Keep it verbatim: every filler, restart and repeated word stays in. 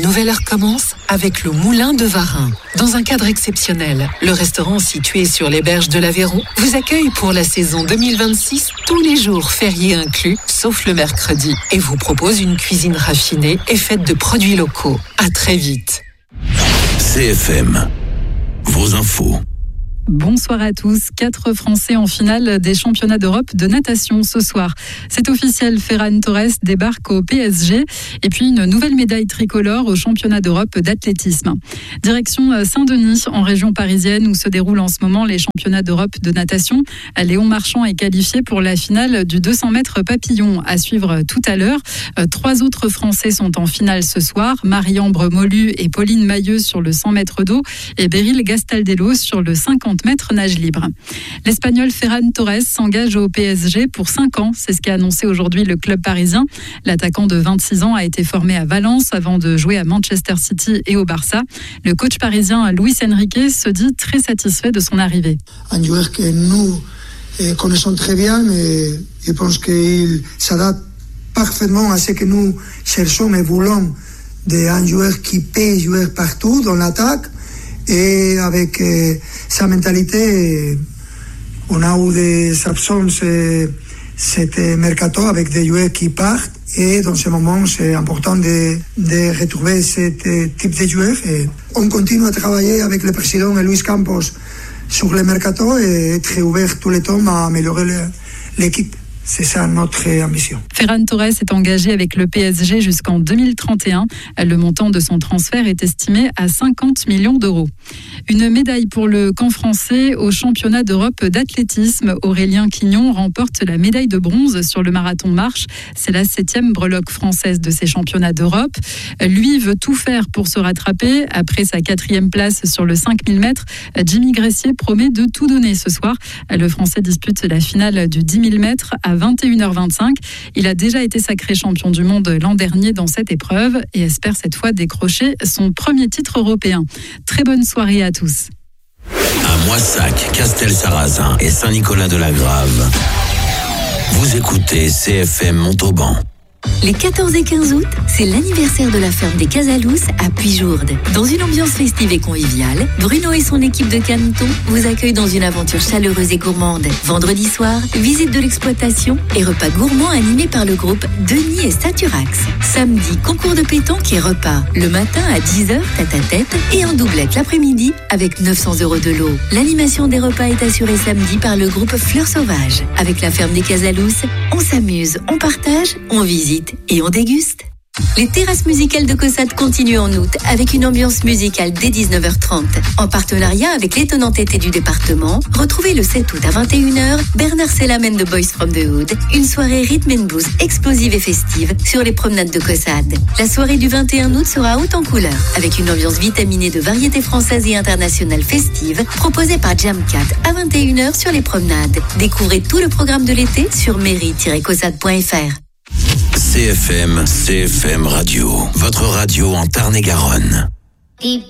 Nouvelle heure commence avec le Moulin de Varin. Dans un cadre exceptionnel, le restaurant situé sur les berges de l'Aveyron vous accueille pour la saison deux mille vingt-six, tous les jours fériés inclus, sauf le mercredi, et vous propose une cuisine raffinée et faite de produits locaux. À très vite. C F M, vos infos. Bonsoir à tous. Quatre Français en finale des championnats d'Europe de natation ce soir. C'est officiel, Ferran Torres débarque au P S G et puis une nouvelle médaille tricolore au championnat d'Europe d'athlétisme. Direction Saint-Denis, en région parisienne, où se déroulent en ce moment les championnats d'Europe de natation. Léon Marchand est qualifié pour la finale du deux cents mètres papillon à suivre tout à l'heure. Trois autres Français sont en finale ce soir. Marie-Ambre Molu et Pauline Mailleux sur le cent mètres d'eau et Beryl Gastaldello sur le cinquante mètres nage libre. L'Espagnol Ferran Torres s'engage au P S G pour cinq ans. C'est ce qu'a annoncé aujourd'hui le club parisien. L'attaquant de vingt-six ans a été formé à Valence avant de jouer à Manchester City et au Barça. Le coach parisien Luis Enrique se dit très satisfait de son arrivée. Un joueur que nous connaissons très bien et je pense qu'il s'adapte parfaitement à ce que nous cherchons et voulons d'un joueur qui peut jouer partout dans l'attaque. Et avec euh, sa mentalité, on a eu des absences euh, cet mercato avec des joueurs qui partent. Et dans ce moment, c'est important de, de retrouver ce type de joueurs. Et on continue à travailler avec le président Luis Campos sur le mercato et être ouvert tout le temps à améliorer le, l'équipe. C'est ça notre ambition. Ferran Torres est engagé avec le P S G jusqu'en deux mille trente et un. Le montant de son transfert est estimé à cinquante millions d'euros. Une médaille pour le camp français au championnat d'Europe d'athlétisme. Aurélien Quignon remporte la médaille de bronze sur le marathon marche. C'est la septième breloque française de ces championnats d'Europe. Lui veut tout faire pour se rattraper. Après sa quatrième place sur le cinq mille mètres, Jimmy Gressier promet de tout donner ce soir. Le Français dispute la finale du dix mille mètres à vingt et une heures vingt-cinq. Il a déjà été sacré champion du monde l'an dernier dans cette épreuve et espère cette fois décrocher son premier titre européen. Très bonne soirée à tous. À Moissac, Castel-Sarrazin et Saint-Nicolas-de-la-Grave, vous écoutez C F M Montauban. Les quatorze et quinze août, c'est l'anniversaire de la ferme des Casalous à Puyjourde. Dans une ambiance festive et conviviale, Bruno et son équipe de Caneton vous accueillent dans une aventure chaleureuse et gourmande. Vendredi soir, visite de l'exploitation et repas gourmands animés par le groupe Denis et Staturax. Samedi, concours de pétanque et repas. Le matin à dix heures, tête à tête et en doublette l'après-midi avec neuf cents euros de lot. L'animation des repas est assurée samedi par le groupe Fleurs Sauvages. Avec la ferme des Casalous, on s'amuse, on partage, on visite et on déguste. Les terrasses musicales de Caussade continuent en août avec une ambiance musicale dès dix-neuf heures trente. En partenariat avec l'étonnante été du département, retrouvez le sept août à vingt et une heures Bernard Sella and the Boys from the Hood, une soirée rhythm and blues explosive et festive sur les promenades de Caussade. La soirée du vingt et un août sera haute en couleurs avec une ambiance vitaminée de variétés françaises et internationales festives proposée par Jamcat à vingt et une heures sur les promenades. Découvrez tout le programme de l'été sur mairie tiret caussade point f r. C F M, C F M Radio, votre radio en Tarn-et-Garonne.